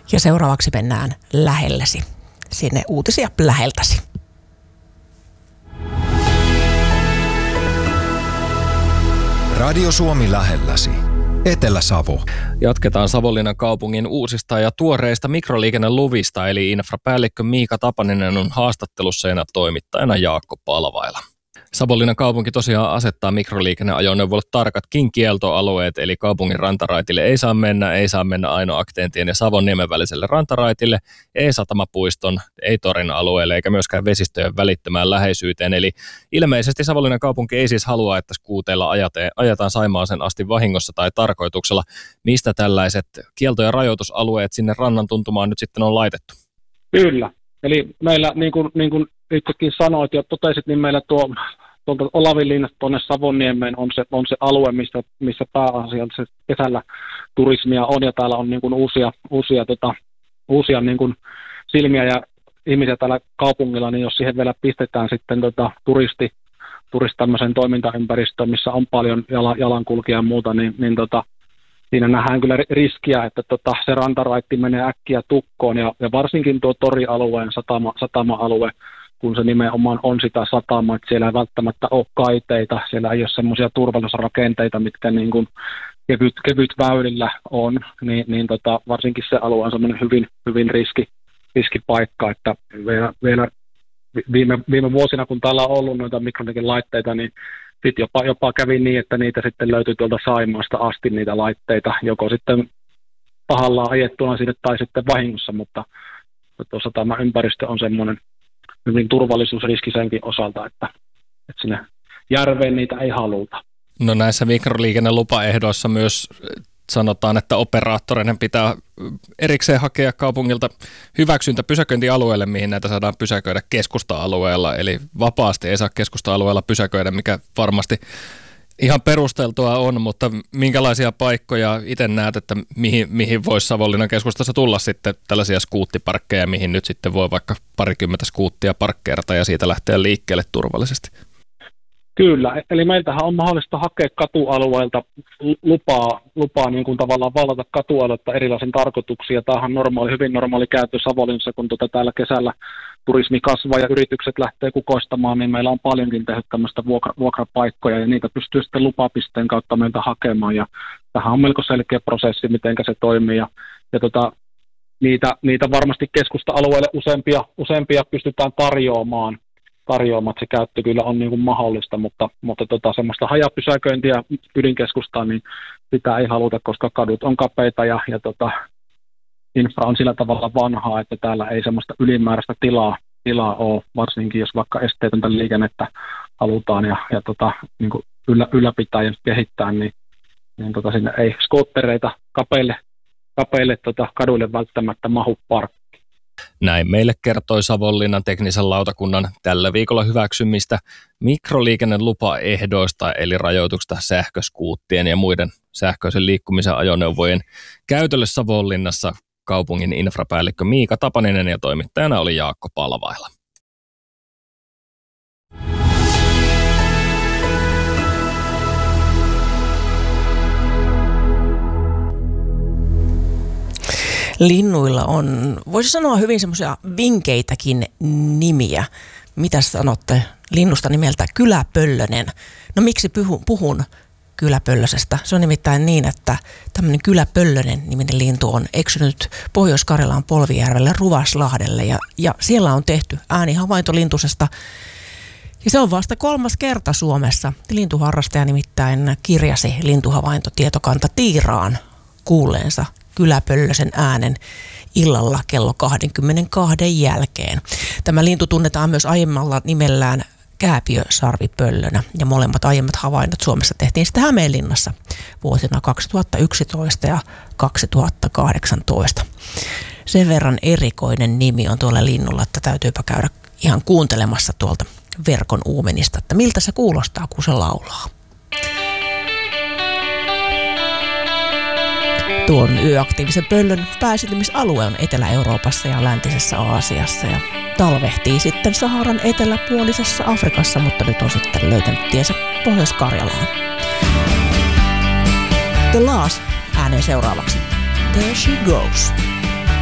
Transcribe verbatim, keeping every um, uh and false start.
Ja seuraavaksi mennään lähellesi, sinne uutisia läheltäsi. Radio Suomi lähelläsi. Etelä-Savo. Jatketaan Savonlinnan kaupungin uusista ja tuoreista mikroliikenneluvista, eli infrapäällikkö Miika Tapaninen on haastattelussa ja toimittajana Jaakko Palvaila. Savonlinnan kaupunki tosiaan asettaa mikroliikenneajoneuvoille tarkatkin kieltoalueet, eli kaupungin rantaraitille ei saa mennä, ei saa mennä Aino Aktentien ja Savonniemen väliselle rantaraitille, ei Satamapuiston, ei Torin alueelle eikä myöskään vesistöjen välittömään läheisyyteen. Eli ilmeisesti Savonlinnan kaupunki ei siis halua, että skuuteilla ajetaan Saimaaseen asti vahingossa tai tarkoituksella. Mistä tällaiset kielto- ja rajoitusalueet sinne rannan tuntumaan nyt sitten on laitettu? Kyllä. Eli meillä, niin kuin, niin kuin itsekin sanoit ja totesit, niin meillä tuo tuolta Olavinlinnasta tuonne Savonniemeen on se, on se alue, missä, missä pääasiallisesti kesällä turismia on, ja täällä on niin kuin uusia, uusia, tota, uusia niin kuin silmiä ja ihmisiä täällä kaupungilla, niin jos siihen vielä pistetään sitten tota, turisti, turisti tämmöisen toimintaympäristöön, missä on paljon jala, jalankulkijaa ja muuta, niin, niin tota, siinä nähdään kyllä riskiä, että tota, se rantaraitti menee äkkiä tukkoon, ja, ja varsinkin tuo torialueen satama, satama-alue, kun se nimenomaan on sitä satamaa, että siellä ei välttämättä ole kaiteita, siellä ei ole semmoisia turvallisuusrakenteita, mitkä niin kuin kevyt, kevyt väylillä on, niin, niin tota, varsinkin se alue on semmoinen hyvin, hyvin riski, riskipaikka, että vielä, vielä viime, viime vuosina, kun täällä on ollut noita mikroliikennelaitteita, niin sitten jopa, jopa kävi niin, että niitä sitten löytyi tuolta Saimaasta asti niitä laitteita, joko sitten tahallaan ajettuna sinne tai sitten vahingossa, mutta tuossa tämä ympäristö on semmoinen hyvin turvallisuusriski senkin osalta, että, että sinne järveen niitä ei haluta. No näissä mikroliikennelupaehdoissa myös sanotaan, että operaattoreiden pitää erikseen hakea kaupungilta hyväksyntä pysäköintialueelle, mihin näitä saadaan pysäköidä keskusta-alueella. Eli vapaasti ei saa keskusta-alueella pysäköidä, mikä varmasti ihan perusteltua on, mutta minkälaisia paikkoja itse näet, että mihin, mihin voisi Savonlinnan keskustassa tulla sitten tällaisia skuuttiparkkeja, mihin nyt sitten voi vaikka parikymmentä skuuttia parkkeerata ja siitä lähteä liikkeelle turvallisesti? Kyllä, eli meiltähän on mahdollista hakea katualueelta lupaa, lupaa niin kuin tavallaan vallata katualuetta erilaisen tarkoituksia. Tämähän on normaali, hyvin normaali käyttö Savonlinnassa, kun tuota täällä kesällä turismi kasvaa ja yritykset lähtee kukoistamaan, niin meillä on paljonkin tehty tämmöistä vuokra, vuokrapaikkoja, ja niitä pystyy sitten lupapisteen kautta meiltä hakemaan, ja tähän on melko selkeä prosessi, miten se toimii, ja, ja tota, niitä, niitä varmasti keskusta-alueelle useampia, useampia pystytään tarjoamaan, tarjoamaan, että se käyttö kyllä on niin kuin mahdollista, mutta, mutta tota, semmoista hajapysäköintiä ydinkeskustaan, niin sitä ei haluta, koska kadut on kapeita ja, ja tota, infra on sillä tavalla vanhaa, että täällä ei semmoista ylimääräistä tilaa, tilaa ole, varsinkin jos vaikka esteetöntä liikennettä halutaan ja, ja tota, niin kuin yllä, ylläpitää ja kehittää, niin, niin tota, sinne ei skoottereita kapeille, kapeille tota, kaduille välttämättä mahu parkkiin. Näin meille kertoi Savonlinnan teknisen lautakunnan tällä viikolla hyväksymistä mikroliikennelupaehdoista, eli rajoituksista sähköskuuttien ja muiden sähköisen liikkumisen ajoneuvojen käytölle Savonlinnassa. Kaupungin infrapäällikkö Miika Tapaninen ja toimittajana oli Jaakko Palvaila. Linnuilla on, voisi sanoa, hyvin semmoisia vinkeitäkin nimiä. Mitä sanotte linnusta nimeltä Kyläpöllönen? No miksi puhun, puhun Kyläpöllösestä? Se on nimittäin niin, että tämmöinen Kyläpöllönen niminen lintu on eksynyt Pohjois-Karjalan Polvijärvelle Ruvaslahdelle ja, ja siellä on tehty äänihavainto lintusesta. Ja se on vasta kolmas kerta Suomessa. Lintuharrastaja nimittäin kirjasi lintuhavaintotietokanta Tiiraan kuulleensa Kyläpöllösen äänen illalla kello kaksikymmentäkaksi jälkeen. Tämä lintu tunnetaan myös aiemmalla nimellään kääpiösarvipöllönä ja molemmat aiemmat havainnot Suomessa tehtiin sitten Hämeenlinnassa vuosina kaksituhattayksitoista ja kaksituhattakahdeksantoista. Sen verran erikoinen nimi on tuolla linnulla, että täytyypä käydä ihan kuuntelemassa tuolta verkon uumenista, että miltä se kuulostaa, kun se laulaa. Tuon yöaktiivisen pöllön pääsitemisalue on Etelä-Euroopassa ja läntisessä Aasiassa ja talvehtii sitten Saharan eteläpuolisessa Afrikassa, mutta nyt on sitten löytänyt tiensä Pohjois-Karjalaan. The Last ääneen seuraavaksi. There she goes.